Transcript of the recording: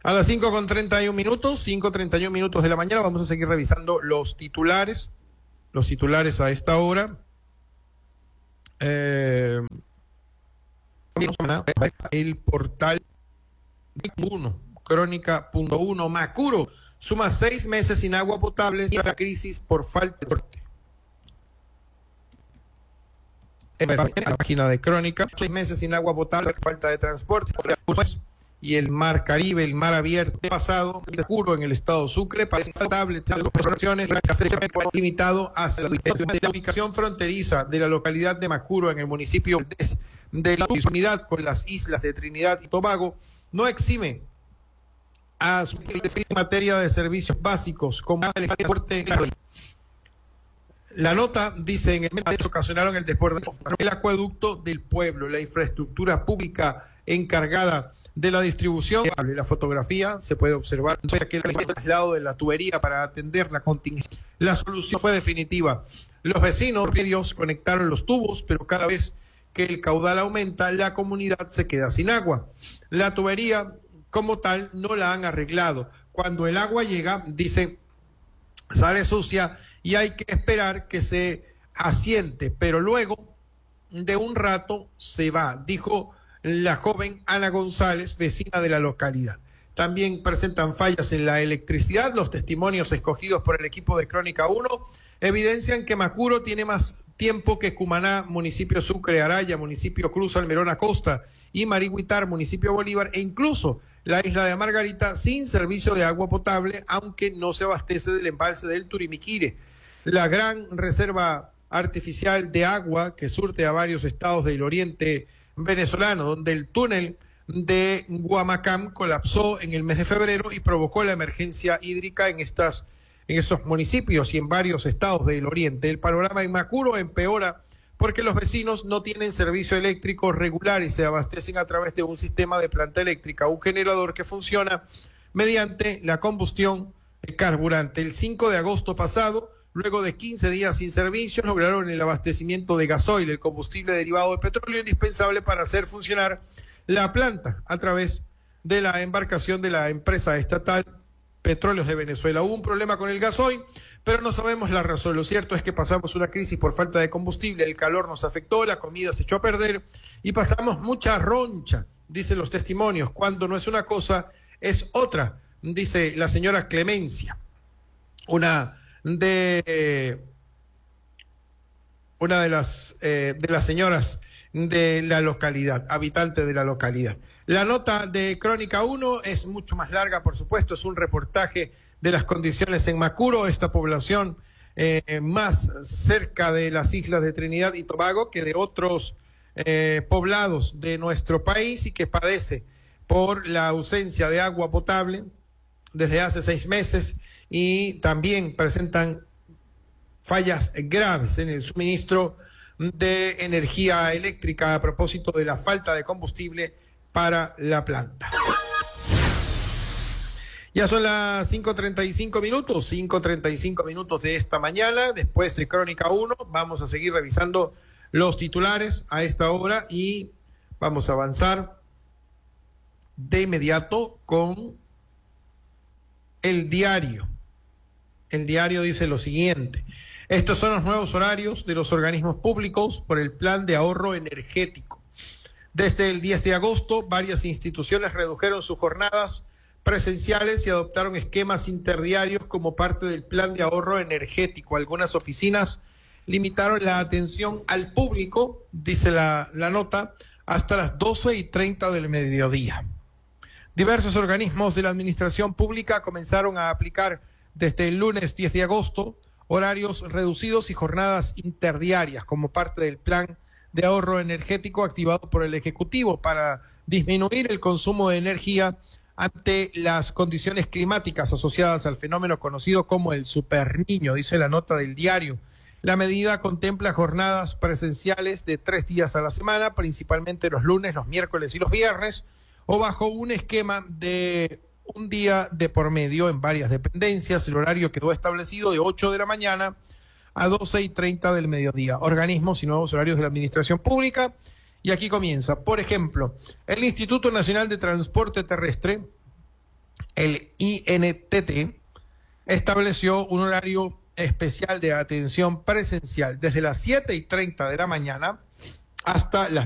A las 5:31, 5:31 de la mañana, vamos a seguir revisando los titulares a esta hora. El portal Crónica.1, Macuro suma 6 meses sin agua potable y la crisis por falta de transporte. En la página de Crónica, 6 meses sin agua potable, falta de transporte. Y el mar Caribe, el mar abierto pasado, Macuro en el estado Sucre, parece estable, limitado hasta la ubicación fronteriza de la localidad de Macuro en el municipio de la unidad con las islas de Trinidad y Tobago, no exime a su materia de servicios básicos como el transporte. La nota dice: en el mes ocasionaron el desbordamiento del acueducto del pueblo, la infraestructura pública encargada de la distribución. La fotografía se puede observar que el traslado de la tubería para atender la contingencia. La solución fue definitiva. Los vecinos medios conectaron los tubos, pero cada vez que el caudal aumenta, la comunidad se queda sin agua. La tubería como tal no la han arreglado. Cuando el agua llega, dice, sale sucia y hay que esperar que se asiente, pero luego de un rato se va, dijo la joven Ana González, vecina de la localidad. También presentan fallas en la electricidad. Los testimonios escogidos por el equipo de Crónica 1 evidencian que Macuro tiene más tiempo que Cumaná, municipio Sucre, Araya, municipio Cruz, Almerón, Acosta y Marigüitar, municipio Bolívar, e incluso la isla de Margarita sin servicio de agua potable, aunque no se abastece del embalse del Turimiquire. La gran reserva artificial de agua que surte a varios estados del oriente venezolano, donde el túnel de Guamacam colapsó en el mes de febrero y provocó la emergencia hídrica en estos municipios y en varios estados del oriente. El panorama en Macuro empeora porque los vecinos no tienen servicio eléctrico regular y se abastecen a través de un sistema de planta eléctrica, un generador que funciona mediante la combustión de carburante. El 5 de agosto pasado, luego de 15 días sin servicio, lograron el abastecimiento de gasoil, el combustible derivado de petróleo indispensable para hacer funcionar la planta a través de la embarcación de la empresa estatal Petróleos de Venezuela. Hubo un problema con el gasoil, pero no sabemos la razón. Lo cierto es que pasamos una crisis por falta de combustible, el calor nos afectó, la comida se echó a perder y pasamos mucha roncha, dicen los testimonios. Cuando no es una cosa, es otra, dice la señora Clemencia, una de las señoras de la localidad, habitante de la localidad. La nota de Crónica 1 es mucho más larga, por supuesto, es un reportaje de las condiciones en Macuro, esta población más cerca de las islas de Trinidad y Tobago que de otros poblados de nuestro país y que padece por la ausencia de agua potable desde hace 6 meses y también presentan fallas graves en el suministro de energía eléctrica a propósito de la falta de combustible para la planta. Ya son las 5:35 de esta mañana. Después de Crónica 1 vamos a seguir revisando los titulares a esta hora y vamos a avanzar de inmediato con el diario. El diario dice lo siguiente: estos son los nuevos horarios de los organismos públicos por el plan de ahorro energético. Desde el 10 de agosto, varias instituciones redujeron sus jornadas presenciales y adoptaron esquemas interdiarios como parte del plan de ahorro energético. Algunas oficinas limitaron la atención al público, dice la nota, hasta las 12:30 del mediodía. Diversos organismos de la administración pública comenzaron a aplicar desde el lunes 10 de agosto horarios reducidos y jornadas interdiarias como parte del plan de ahorro energético activado por el Ejecutivo para disminuir el consumo de energía ante las condiciones climáticas asociadas al fenómeno conocido como el superniño, dice la nota del diario. La medida contempla jornadas presenciales de 3 días a la semana, principalmente los lunes, los miércoles y los viernes, o bajo un esquema de un día de por medio en varias dependencias. El horario quedó establecido de 8 de la mañana a 12:30 del mediodía. Organismos y nuevos horarios de la administración pública. Y aquí comienza. Por ejemplo, el Instituto Nacional de Transporte Terrestre el INTT estableció un horario especial de atención presencial desde las 7:30 de la mañana hasta las